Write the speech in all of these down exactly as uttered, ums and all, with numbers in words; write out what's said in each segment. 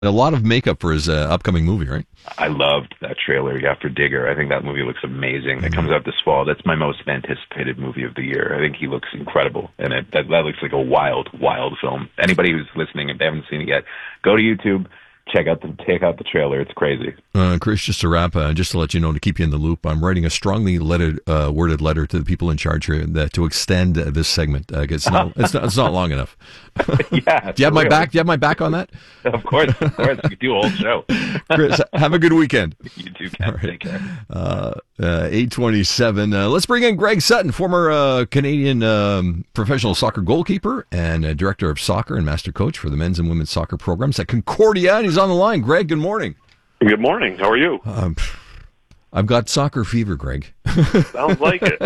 a lot of makeup for his uh, upcoming movie, right? I loved that trailer, yeah, for Digger. I think that movie looks amazing. Mm-hmm. It comes out this fall. That's my most anticipated movie of the year. I think he looks incredible, and it, that, that looks like a wild, wild film. Anybody who's listening, if they haven't seen it yet, go to YouTube. Check out the check out the trailer. It's crazy. Uh, Chris, just to wrap, uh, just to let you know, to keep you in the loop, I'm writing a strongly lettered, uh, worded letter to the people in charge here that, to extend uh, this segment. Uh, it's, not, it's not it's not long enough. Yeah. Do you have my real. back? Do you have my back on that? Of course, of course. We could do a whole show. Chris, have a good weekend. You too, Ken. Right. Take care. Uh, uh, eight twenty-seven. Uh, let's bring in Greg Sutton, former uh, Canadian um, professional soccer goalkeeper and uh, director of soccer and master coach for the men's and women's soccer programs at Concordia. And he's on the line. Greg, good morning. Good morning. How are you? Um, I've got soccer fever, Greg. Sounds like it.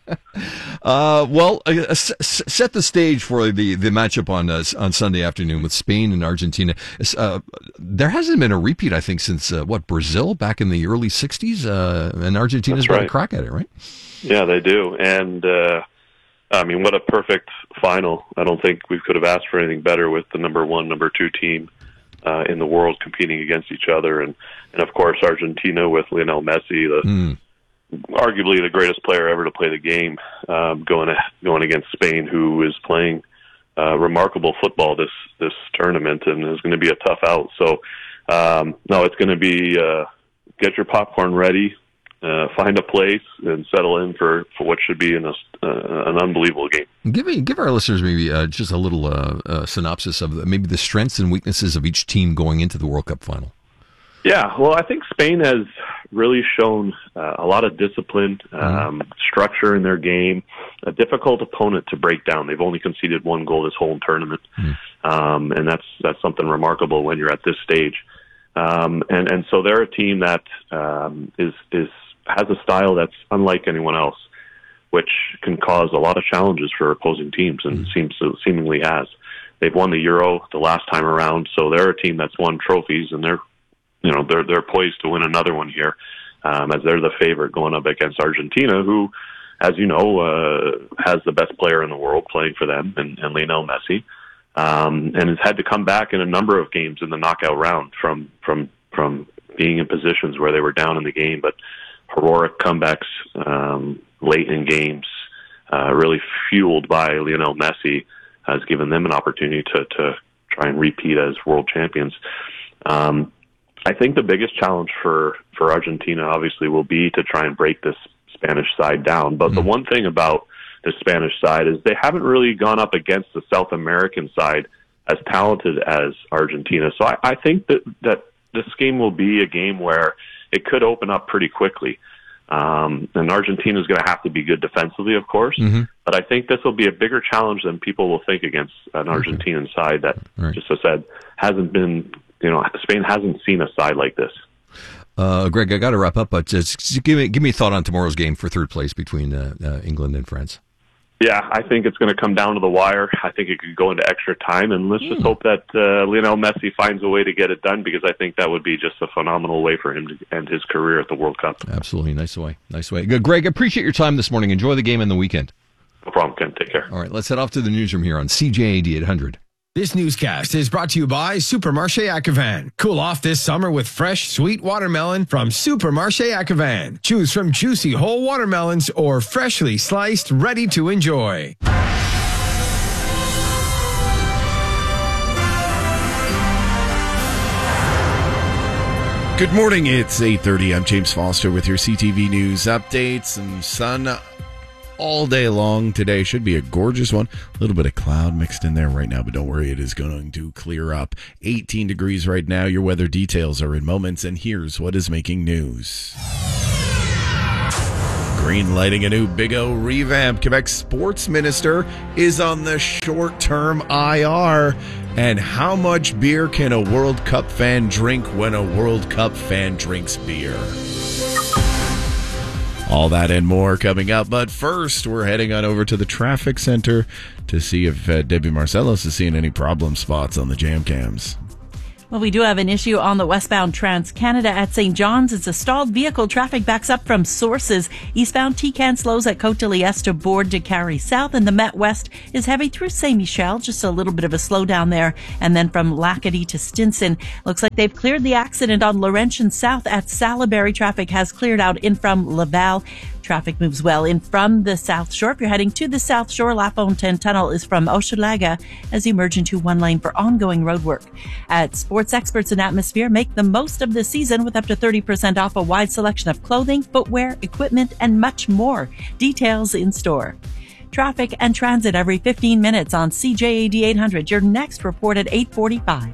uh, well, uh, s- set the stage for the, the matchup on uh, on Sunday afternoon with Spain and Argentina. Uh, there hasn't been a repeat, I think, since, uh, what, Brazil back in the early sixties? Uh, and Argentina's got right. a crack at it, right? Yeah, they do. And, uh, I mean, what a perfect final. I don't think we could have asked for anything better with the number one, number two team uh, in the world competing against each other. And, and, of course, Argentina with Lionel Messi, the mm. arguably the greatest player ever to play the game, um, going going against Spain, who is playing uh, remarkable football this, this tournament and is going to be a tough out. So, um, no, it's going to be uh, get your popcorn ready, uh, find a place, and settle in for, for what should be an, uh, an unbelievable game. Give me, give our listeners maybe uh, just a little uh, uh, synopsis of the, maybe the strengths and weaknesses of each team going into the World Cup final. Yeah, well, I think Spain has really shown uh, a lot of discipline, um, mm-hmm. structure in their game, a difficult opponent to break down. They've only conceded one goal this whole tournament, mm-hmm. um, and that's that's something remarkable when you're at this stage. Um, and, and so they're a team that um, is is has a style that's unlike anyone else, which can cause a lot of challenges for opposing teams, and mm-hmm. seems to, seemingly has. They've won the Euro the last time around, so they're a team that's won trophies, and they're You know, they're they're poised to win another one here, um, as they're the favorite going up against Argentina, who, as you know, uh, has the best player in the world playing for them, and, and Lionel Messi, um, and has had to come back in a number of games in the knockout round from from from being in positions where they were down in the game, but heroic comebacks um, late in games, uh, really fueled by Lionel Messi, has given them an opportunity to to try and repeat as world champions. Um, I think the biggest challenge for, for Argentina, obviously, will be to try and break this Spanish side down. But mm-hmm. the one thing about the Spanish side is they haven't really gone up against the South American side as talented as Argentina. So I, I think that, that this game will be a game where it could open up pretty quickly. Um, and Argentina is going to have to be good defensively, of course. Mm-hmm. But I think this will be a bigger challenge than people will think against an Argentinian okay. side that, right. just as I said, hasn't been... You know, Spain hasn't seen a side like this. Uh, Greg, I got to wrap up, but just give me give me a thought on tomorrow's game for third place between uh, uh, England and France. Yeah, I think it's going to come down to the wire. I think it could go into extra time, and let's mm. just hope that uh, Lionel Messi finds a way to get it done, because I think that would be just a phenomenal way for him to end his career at the World Cup. Absolutely, nice way, nice way. Greg, appreciate your time this morning. Enjoy the game and the weekend. No problem, Ken. Take care. All right, let's head off to the newsroom here on C J A D eight hundred. This newscast is brought to you by Supermarché Acavan. Cool off this summer with fresh, sweet watermelon from Supermarché Acavan. Choose from juicy whole watermelons or freshly sliced, ready to enjoy. Good morning, it's eight thirty. I'm James Foster with your C T V News updates. Some sun all day long today. Should be a gorgeous one. A little bit of cloud mixed in there right now, but don't worry, it is going to clear up. eighteen degrees right now. Your weather details are in moments, and here's what is making news. Green lighting a new Big O revamp. Quebec's sports minister is on the short-term I R. And how much beer can a World Cup fan drink when a World Cup fan drinks beer? All that and more coming up. But first, we're heading on over to the traffic center to see if uh, Debbie Marcellus is seeing any problem spots on the jam cams. Well, we do have an issue on the westbound Trans-Canada at Saint John's. It's a stalled vehicle. Traffic backs up from Sources. Eastbound T-Can slows at Côte de Liesse to Bourg de Carry South, and the Met West is heavy through Saint-Michel. Just a little bit of a slowdown there. And then from Lacadie to Stinson, looks like they've cleared the accident on Laurentian South at Salaberry. Traffic has cleared out in from Laval. Traffic moves well in from the South Shore. If you're heading to the South Shore, La Fontaine Tunnel is from Hochelaga as you merge into one lane for ongoing road work. At Sports Experts and Atmosphere, make the most of the season with up to thirty percent off a wide selection of clothing, footwear, equipment, and much more. Details in store. Traffic and transit every fifteen minutes on C J A D eight hundred. Your next report at eight forty-five.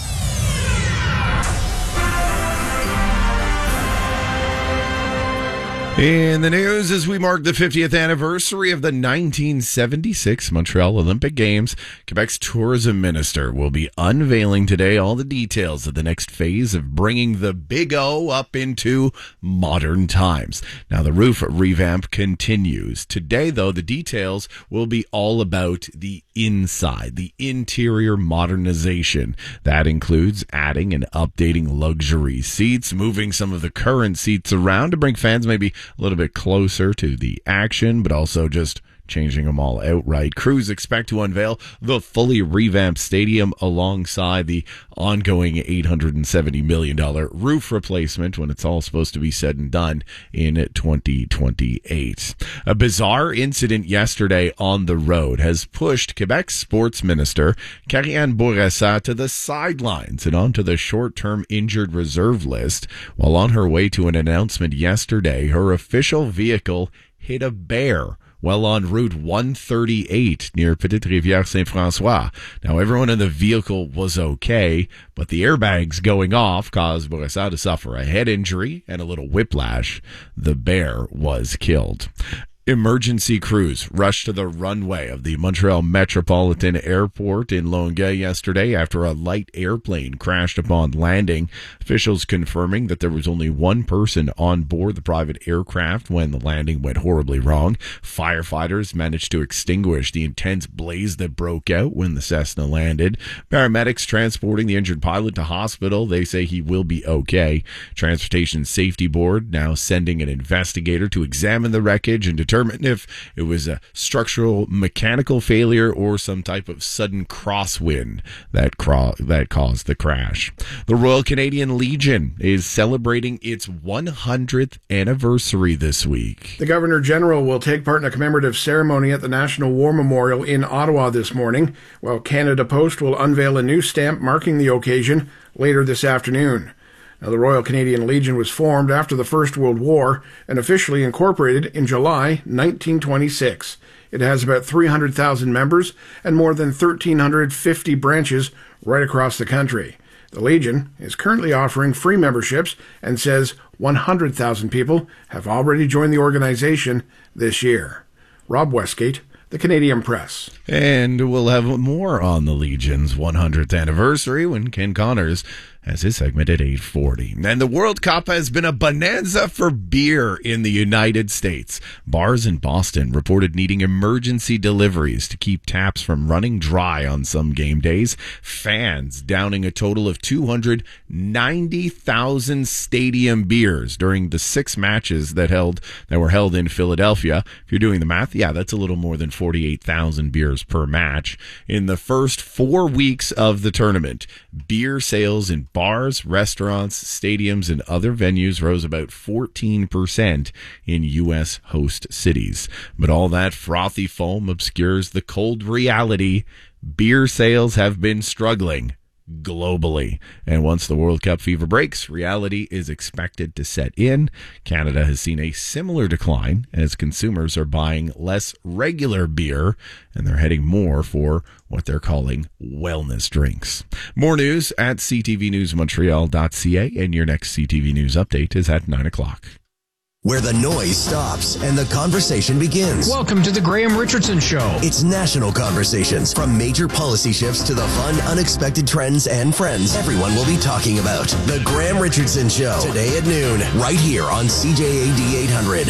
In the news, as we mark the fiftieth anniversary of the nineteen seventy-six Montreal Olympic Games, Quebec's tourism minister will be unveiling today all the details of the next phase of bringing the Big O up into modern times. Now, the roof revamp continues. Today, though, the details will be all about the inside, the interior modernization. That includes adding and updating luxury seats, moving some of the current seats around to bring fans maybe a little bit closer to the action, but also just changing them all outright. Crews expect to unveil the fully revamped stadium alongside the ongoing eight hundred seventy million dollars roof replacement when it's all supposed to be said and done in twenty twenty-eight. A bizarre incident yesterday on the road has pushed Quebec's sports minister, Karianne Bourassa, to the sidelines and onto the short-term injured reserve list. While on her way to an announcement yesterday, her official vehicle hit a bear well on Route one thirty-eight near Petite Rivière Saint-François. Now, everyone in the vehicle was okay, but the airbags going off caused Bourassa to suffer a head injury and a little whiplash. The bear was killed. Emergency crews rushed to the runway of the Montreal Metropolitan Airport in Longueuil yesterday after a light airplane crashed upon landing. Officials confirming that there was only one person on board the private aircraft when the landing went horribly wrong. Firefighters managed to extinguish the intense blaze that broke out when the Cessna landed. Paramedics transporting the injured pilot to hospital. They say he will be okay. Transportation Safety Board now sending an investigator to examine the wreckage and determine determine if it was a structural mechanical failure or some type of sudden crosswind that cro- that caused the crash. The Royal Canadian Legion is celebrating its one hundredth anniversary this week. The Governor General will take part in a commemorative ceremony at the National War Memorial in Ottawa this morning, while Canada Post will unveil a new stamp marking the occasion later this afternoon. Now, the Royal Canadian Legion was formed after the First World War and officially incorporated in July nineteen twenty-six. It has about three hundred thousand members and more than one thousand three hundred fifty branches right across the country. The Legion is currently offering free memberships and says one hundred thousand people have already joined the organization this year. Rob Westgate, The Canadian Press. And we'll have more on the Legion's one hundredth anniversary when Ken Connors has his segment at eight forty. And the World Cup has been a bonanza for beer in the United States. Bars in Boston reported needing emergency deliveries to keep taps from running dry on some game days. Fans downing a total of two hundred ninety thousand stadium beers during the six matches that held that were held in Philadelphia. If you're doing the math, yeah, that's a little more than forty-eight thousand beers per match. In the first four weeks of the tournament, beer sales in bars, restaurants, stadiums, and other venues rose about fourteen percent in U S host cities. But all that frothy foam obscures the cold reality. Beer sales have been struggling globally. And once the World Cup fever breaks, reality is expected to set in. Canada has seen a similar decline as consumers are buying less regular beer and they're heading more for what they're calling wellness drinks. More news at c t v news montreal dot c a, and your next C T V News update is at nine o'clock. Where the noise stops and the conversation begins. Welcome to the Graham Richardson Show. It's national conversations, from major policy shifts to the fun, unexpected trends and friends everyone will be talking about. The Graham Richardson Show, today at noon, right here on C J A D eight hundred.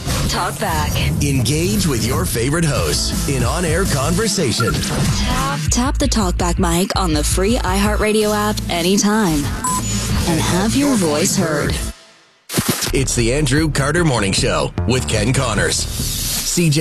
Talk back. Engage with your favorite hosts in on-air conversation. Tap, tap the Talkback mic on the free iHeartRadio app anytime. And have your voice heard. It's the Andrew Carter Morning Show with Ken Connors. C J